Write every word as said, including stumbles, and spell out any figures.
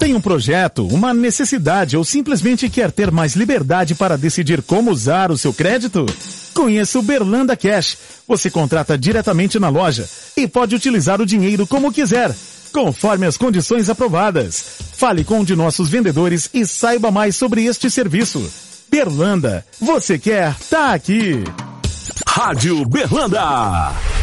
Tem um projeto, uma necessidade ou simplesmente quer ter mais liberdade para decidir como usar o seu crédito? Conheça o Berlanda Cash. Você contrata diretamente na loja e pode utilizar o dinheiro como quiser, conforme as condições aprovadas. Fale com um de nossos vendedores e saiba mais sobre este serviço. Berlanda, você quer? Tá aqui. Rádio Berlanda.